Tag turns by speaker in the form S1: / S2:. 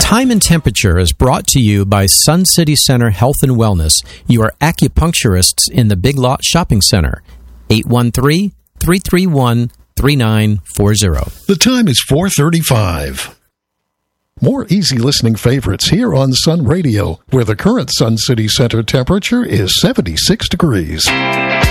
S1: Time and Temperature is brought to you by Sun City Center Health and Wellness, your acupuncturists in the Big Lot Shopping Center. 813-331-3940.
S2: The time is 4:35. More easy listening favorites here on Sun Radio, where the current Sun City Center temperature is 76 degrees.